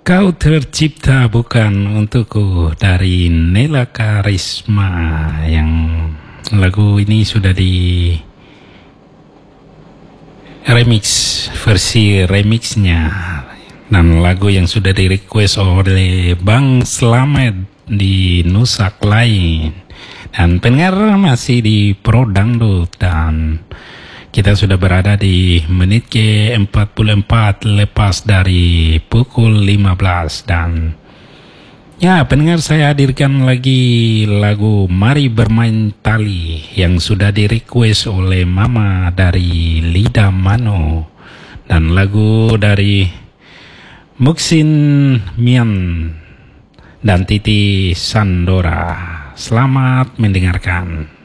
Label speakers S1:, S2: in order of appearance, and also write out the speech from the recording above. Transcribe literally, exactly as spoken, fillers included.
S1: Kau tercipta bukan untukku dari Nela Karisma, yang lagu ini sudah di remix, versi remixnya, dan lagu yang sudah di request oleh Bang Slamet di Nusak Lain. Dan pendengar masih di Pro Dangdut, dan kita sudah berada di menit ke empat puluh empat lepas dari pukul lima belas. Dan ya, pendengar, saya hadirkan lagi lagu Mari Bermain Tali yang sudah di request oleh Mama dari Lida Mano, dan lagu dari Muksin Mian dan Titi Sandora. Selamat mendengarkan.